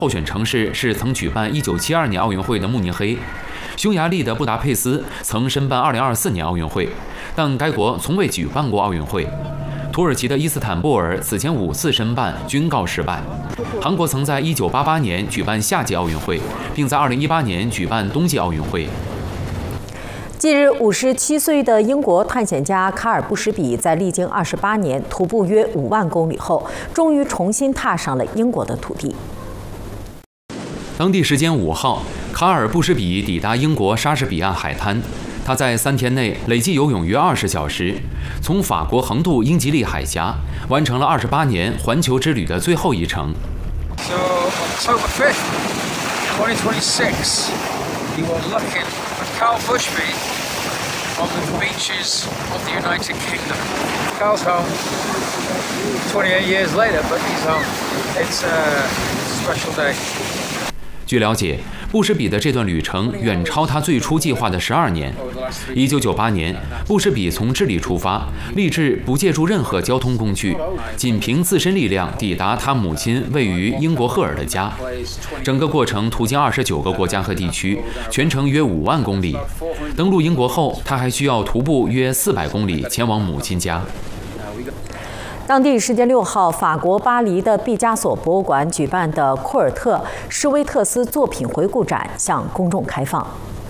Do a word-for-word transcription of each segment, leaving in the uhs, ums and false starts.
候选城市是曾举办一九七二年奥运会的慕尼黑。匈牙利的布达佩斯曾申办二零二四年奥运会，但该国从未举办过奥运会。土耳其的伊斯坦布尔此前五次申办均告失败。韩国曾在一九八八年举办夏季奥运会，并在二零一八年举办冬季奥运会。 近日，五十七岁的英国探险家卡尔·布什比在历经二十八年徒步约五万公里后，终于重新踏上了英国的土地。 当地时间五号，卡尔·布什比抵达英国莎士比亚海滩。他在三天内累计游泳约二十小时，从法国横渡英吉利海峡，完成了二十八年环球之旅的最后一程。 So October fifth, twenty twenty-six, you are looking at Carl Bushby on the beaches of the United Kingdom. Carl's home twenty-eight years later, but he's home. It's a special day. 据了解，布什比的这段旅程远超他最初计划的十二年。一九九八年，布什比从智利出发，立志不借助任何交通工具，仅凭自身力量抵达他母亲位于英国赫尔的家。整个过程途经二十九个国家和地区，全程约五万公里。登陆英国后，他还需要徒步约四百公里前往母亲家。 当地时间六号，法国巴黎的毕加索博物馆举办的库尔特·施威特斯作品回顾展向公众开放。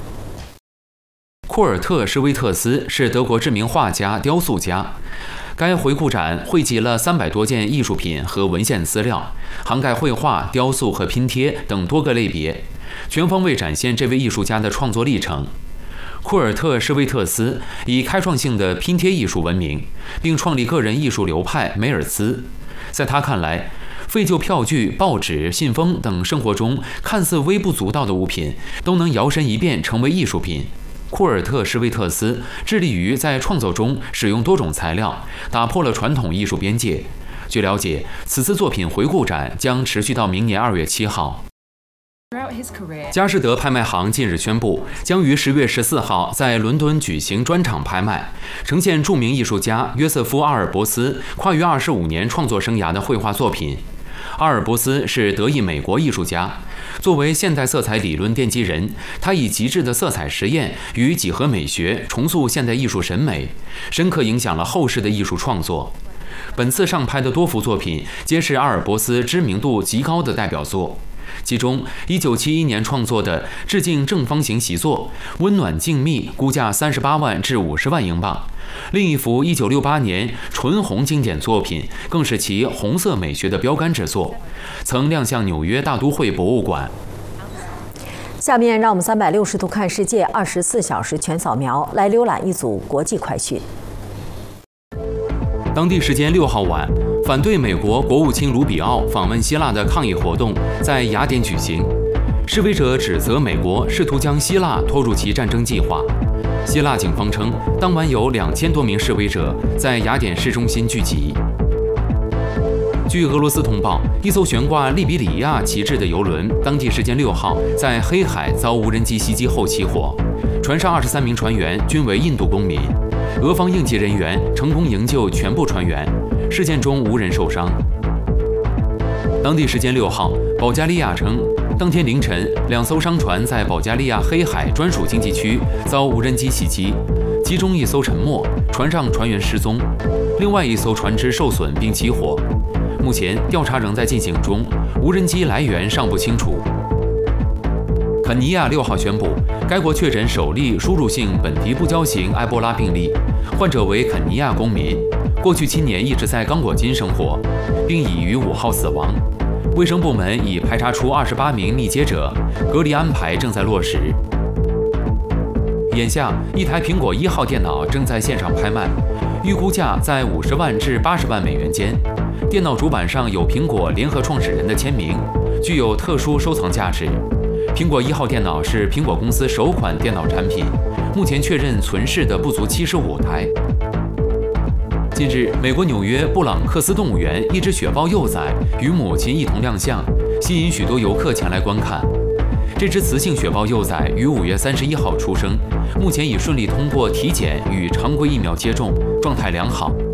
库尔特·施威特斯是德国知名画家、雕塑家。该回顾展汇集了三百多件艺术品和文献资料，涵盖绘画、雕塑和拼贴等多个类别，全方位展现这位艺术家的创作历程。库尔特·施威特斯以开创性的拼贴艺术闻名，并创立个人艺术流派梅尔兹。在他看来，废旧票据、报纸、信封等生活中看似微不足道的物品，都能摇身一变成为艺术品。库尔特·施威特斯致力于在创作中使用多种材料，打破了传统艺术边界。据了解，此次作品回顾展将持续到明年二月七号。佳士得拍卖行近日宣布，将于十月十四号在伦敦举行专场拍卖，呈现著名艺术家约瑟夫·阿尔伯斯跨越二十五年创作生涯的绘画作品。阿尔伯斯是德裔美国艺术家，作为现代色彩理论奠基人，他以极致的色彩实验与几何美学重塑现代艺术审美，深刻影响了后世的艺术创作。本次上拍的多幅作品皆是阿尔伯斯知名度极高的代表作。其中，一九七一年创作的致敬正方形习作《温暖静谧》估价三十八万至五十万英镑；另一幅一九六八年纯红经典作品，更是其红色美学的标杆之作，曾亮相纽约大都会博物馆。 下面让我们三百六十度看世界，二十四小时全扫描，来浏览一组国际快讯。 当地时间六号晚，反对美国国务卿卢比奥访问希腊的抗议活动在雅典举行。示威者指责美国试图将希腊拖入其战争计划。希腊警方称，当晚有两千多名示威者在雅典市中心聚集。据俄罗斯通报，一艘悬挂利比里亚旗帜的游轮，当地时间六号在黑海遭无人机袭击后起火，船上二十三名船员均为印度公民。俄方应急人员成功营救全部船员，事件中无人受伤。当地时间六号，保加利亚称，当天凌晨，两艘商船在保加利亚黑海专属经济区遭无人机袭击，其中一艘沉没，船上船员失踪；另外一艘船只受损并起火。目前调查仍在进行中，无人机来源尚不清楚。肯尼亚六号宣布，该国确诊首例输入性本地不交型埃博拉病例，患者为肯尼亚公民，过去七年一直在刚果金生活，并已于五号死亡。卫生部门已排查出二十八名密接者，隔离安排正在落实。眼下，一台苹果一号电脑正在线上拍卖，预估价在五十万至八十万美元间。电脑主板上有苹果联合创始人的签名，具有特殊收藏价值。苹果一号电脑是苹果公司首款电脑产品，目前确认存世的不足七十五台。近日，美国纽约布朗克斯动物园一只雪豹幼崽与母亲一同亮相，吸引许多游客前来观看。这只雌性雪豹幼崽于五月三十一号出生，目前已顺利通过体检与常规疫苗接种，状态良好。